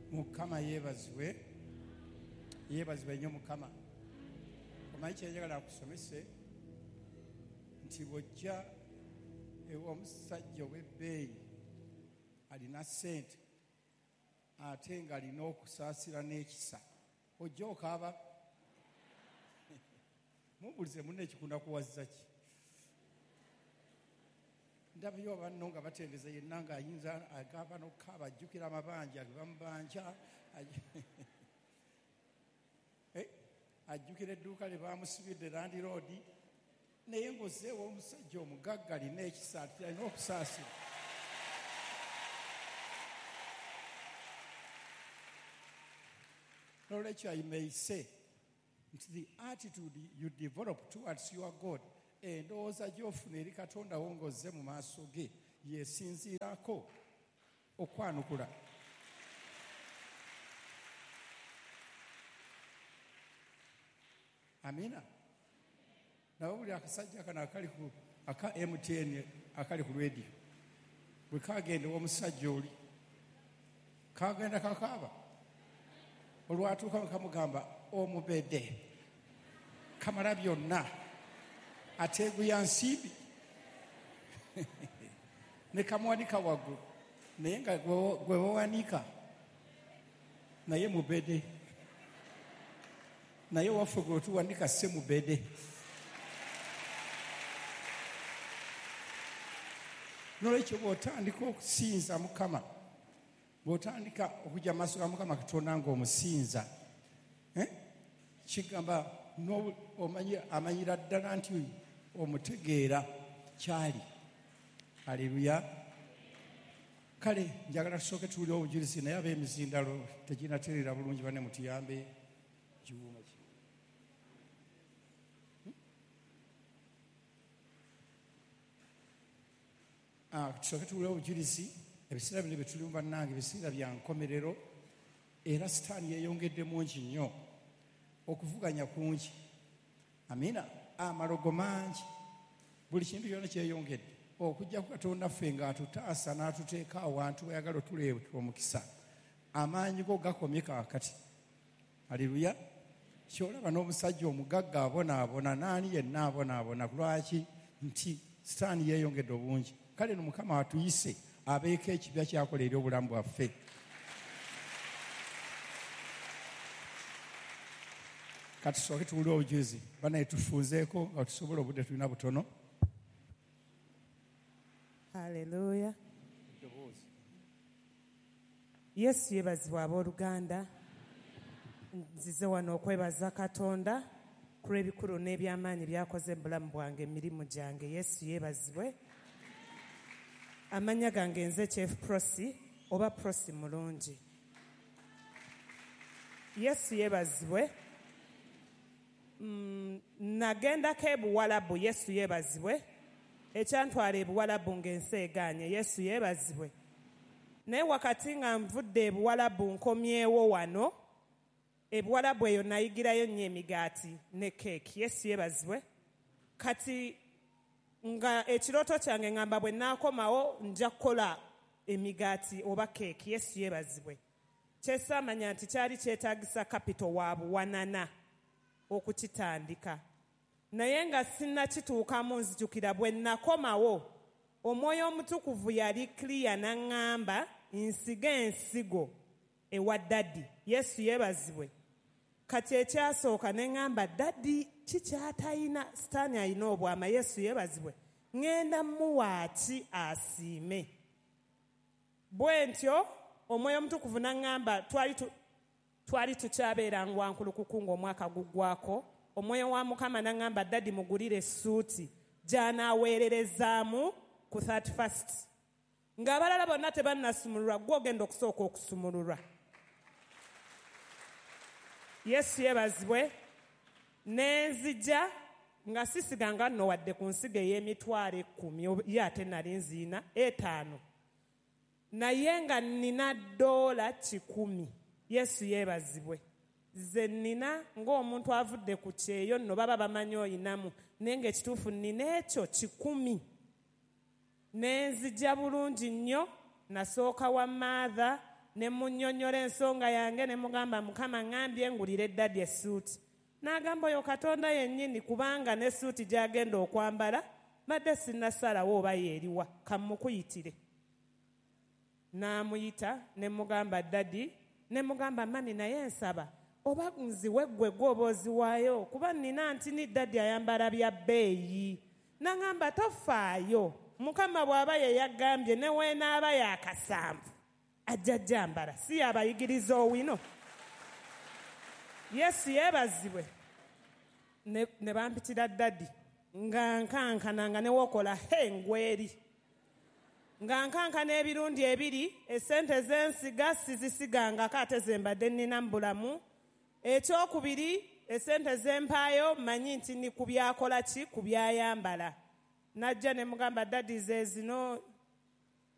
Mukama yeebazibwe nnyo Mukama. Omanyi kyenjagala kusomese nti bw'ojja omusajja ow'ebbeeyi alina ssente ate ng'alina okusaasira n'ekisa, ojja okaaba. Mumbulize munne ekikunakuwazza ki? Ndabayo abanno nga batendeza yenna ng'ayinza agamba n'okukaaba ajjukira amabanja ge bamubanja, ajjukira edduuka lye baamusibidde landiroodi, naye ng'ozzeewo omusajja omugagga alina ekisa alina okusaasira. N'olwekyo I may say the attitude you develop towards your God, endowooza gy'ofuna eri Katonda wo ng'ozze mu maaso ge, yeesinziirako okwanukula. Amina. Nawe buli akasajja kano akali ku aka MTN akali ku radio bwe kagenda omusajja oli kagenda kakaaba, olwatuuka kamugamba omubede kamala byonna ateeguya nsiibi ne kamuwanika waggulu, naye nga gwe wawanika naye mubede, naye waffe gwe tuwanika se mubede. N'olwekyo bw'otandika okusinza Mukama, bw'otandika okujja maaso ga Mukama Katonda ng'omusinza, kigamba amanyira ddala nti omutegeera kyali. Haleluya. Kale njagala tusooke tuwulire obujulizi, naye ab'emizindalo teginatereera bulungi, banne mutuyambe kiwuuma ki. Tusooke tuwulire obujulizi. Ebiseera bino bye tulimu bannange ebiseera bya nkomerero, era sitaani yeeyongedde mungi nnyo, okuvuganya kungi. Amina. Amalogo mangi, buli kintu kyonna kyeyongedde, okujja ku Katonda ffe ng'atutaasa n'atuteeka awantu wayagala otuleeta omukisa. Amaanyi go gakomye kaakati. Haleluya. Kyolaba n'omusajja omugagga abonaabona, naani yenna abonaabona. Lwaki? Nti sitaani yeeyongedde obungi. Kale no Mukama atuyise abeeko ekibya kyakola eri obulamu bwaffe. Kati tusooke tuwulire obujulizi, banaye tufunzeeko nga tusobola, obudde tulina butono. Haleluya. Yesu yeebazibwa abooluganda. Nzize wano okwebaza Katonda ku lw'ebikulu n'ebyamaanyi byakoze mu bulamu bwange, emirimu gyange. Yesu yeebazibwe. Amannya gange nze Chief Prosi oba Prosi mulungi. Yesu yeebazibwe. Nagendako ebuwalabu. Yesu yeebazibwe. Ekyantwala ebuwalabu ng'ensi egaanye. Yesu yeebazibwe. Naye wakati nga nvudde ebuwalabu nkomyewo wano, ebuwalabu eyo nayigirayo nnyo emigaati ne keeki. Yesu yeebazibwe. Kati nga ekirooto kyange ngamba bwe naakomawo nja kukola emigaati oba keeki. Yesu yeebazibwe. Kyesaamanya nti kyali kyetaagisa kapito wa buwanana okukitandika, naye nga sinnakituukamu nzijukira bwe nakomawo Omwoyo Omutukuvu yali clear n'aŋŋamba nsige ensigo ewa Daddi. Yesu yeebazibwe. Kati ekyasooka ne ŋŋamba Daddi kikyatayina, sitaani alina obwama. Yesu yeebazibwe. Ŋŋenda muwaaki asiime. Bwe ntyo Omwoyo Omutukuvu n'aŋŋamba twali tukyabeera Ngwankulukuku ng'omwaka guggwako. Omwoyo wa Mukama n'aŋŋamba Daddi mugulire essuuti gy'anaaweererezaamu ku 31st. Ng'abalala bonna tebannasumululwa, gwe ogenda okusooka okusumululwa. Yesu yeebazibwe. N'enzija nga sisiganga nno wadde ku nsigo ey'emitwalo 10 ye ate nali nziina 5, naye nga nnina $100. Yesu yeebazibwe. Ze nnina ng'omuntu avudde ku kyeyo nno baba bamanyi oyinamu, naye ng'ekituufu nnina ekyo 10. N'enzija bulungi nnyo. Nasooka wa maatha ne munnyonnyola ensonga yange ne mugamba Mukama ngambye ngulire Daddy essuuti. N'agamba oyo Katonda yennyini kubanga n'essuuti gy'agenda okwambala badde sinnasalawo oba yeeriwa kamukuyitire. N'amuyita ne mugamba Daddy, ne mugamba mami naye nsaba oba nziwe ggwe oba oziwaayo kuba nnina ntini Daddy ayambala bya bbeeyi. N'agamba tofaayo, Mukama bw'aba ye yagambye ne weenaaba yakasanvu ajja gyambala, si yabayigiriza owino. Yesu yeebazibwe. Ne bampitira Daddy nga nkankana nga ne wokola ngweri nga nkankana ebirundi ebiri, essente z'ensiga sizisigangako ate zembadde nnina mu bulamu. Ekyokubiri, essente z'empaayo manyi nti ni ku byakola ki ku byayambala. Najja ne mugamba Daddy ze zino